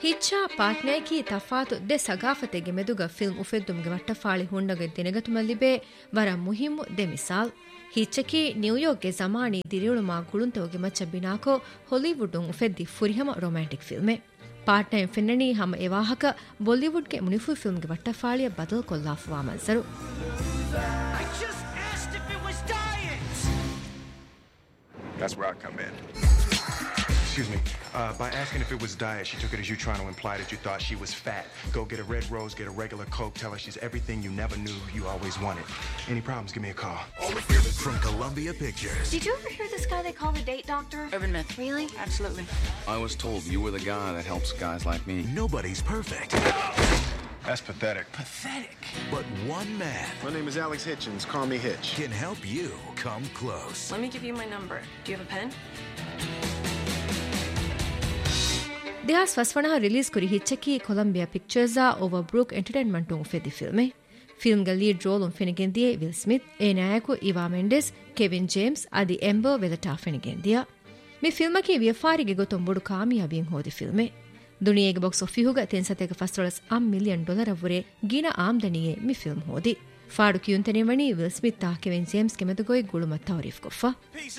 ಹಿಚ್ಚಾ ಪಾಟ್ನೇಕಿ ತಫಾತು ದೆ ಸಗಾಫತೆಗೆ ಮೆದುಗ film ಉಫೆದ್ದುಮ್ಗೆ ವಟ್ಟಫಾಳಿ ಹುಂಡಗೆ ದಿನಗತುಮಲ್ಲಿಬೆ ವರ ಮುಹಿಮ್ಮು ದೆ ಮಿಸಾಲ್ ಹಿಚ್ಚಕಿ ನ್ಯೂಯಾರ್ಕ್ಗೆ ಜಮಾನಿ ದಿರಿಯುಳುಮಾ ಗುಳುಂತವಗೆ ಮಚ್ಚ ಬಿನಾಕೋ Hollywood ಉಫೆದ್ದಿ ಫುರಿಹಮ romantic ಫಿಲ್ಮೆ ಪಾಟ್ನೇಂ ಫಿನ್ನಣಿ ಹಮ ಎವಾಹಕ ಬಾಲಿವುಡ್ಗೆ ಮುನಿಫು ಫಿಲ್ಮ್ಗೆ ವಟ್ಟಫಾಳಿಯ ಬದಲ್ ಕೊಲ್ಲಾಫುವಾ ಮನ್ಸರು That's where I come in. Excuse me. By asking if it was diet, she took it as you trying to imply that you thought she was fat. Go get a red rose, get a regular Coke, tell her she's everything you never knew you always wanted. Any problems, give me a call. From Columbia Pictures. Did you ever hear this guy they call the date doctor? Urban myth. Really? Absolutely. I was told you were the guy that helps guys like me. Nobody's perfect. That's pathetic. Pathetic. But one man. My name is Alex Hitchens. Call me Hitch. Can help you come close. Let me give you my number. Do you have a pen? දෙහස් වස්වනහ release කුරි හිච්චකි Columbia පික්චර්සා ඕවර්බ්‍රූක් entertainment උන් ෆෙදි ෆිල්මේ ෆිල්ම්ග lead roll උන් ෆෙනිගෙන්දියේ විල් Smith ඒ නායකු ඉවා මෙන්ඩෙස් Kevin James අදි එම්බර් වෙලටා ෆෙනිගෙන්දියා මේ ෆිල්මකි වියෆාරිගෙ ගොතුම් බොඩු කාමියාබියෙන් හෝදි ෆිල්මේ ದುನಿಯೆಗೆ box ಆಫೀಹುಗ ತೆನ್ಸತೆಗ ಫಸ್ಟೊಳಸ್ $1 million ಅವರೆ ಗಿನ ಆಮ್ದನಿಯೆ ಮಿ film ಹೋದಿ ಫಾಡು ಕ್ಯೂಂತನೆ ವಣಿ will Smith ತಾ Kevin James ಗೆ ಮೆದುಗೋಯ್ ಗುಳುಮ ತೌರೀಫ್ ಕೊಫ್ಫಾ